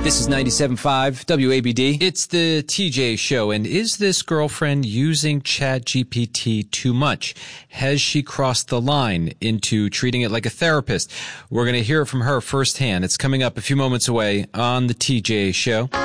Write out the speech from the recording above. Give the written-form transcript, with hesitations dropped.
This is 97.5 WABD. It's the TJ Show. And is this girlfriend using ChatGPT too much? Has she crossed the line into treating it like a therapist? We're going to hear it from her firsthand. It's coming up a few moments away on the TJ Show.